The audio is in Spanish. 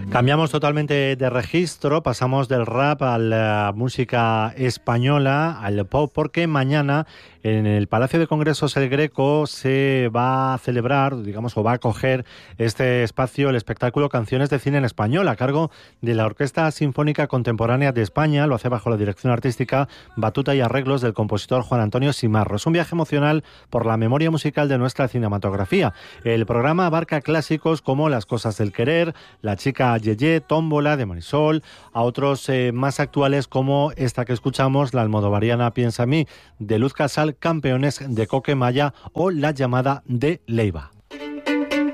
Cambiamos totalmente de registro, pasamos del rap a la música española, al pop, porque mañana en el Palacio de Congresos El Greco se va a celebrar, digamos, o va a acoger este espacio, el espectáculo Canciones de Cine en Español, a cargo de la Orquesta Sinfónica Contemporánea de España. Lo hace bajo la dirección artística, batuta y arreglos del compositor Juan Antonio Simarro. Es un viaje emocional por la memoria musical de nuestra cinematografía. El programa abarca clásicos como Las cosas del querer, La chica Yeye, Tómbola de Marisol, a otros más actuales como esta que escuchamos, la almodovariana Piensa en mí, de Luz Casal, Campeones de Coque Maya o La llamada de Leiva.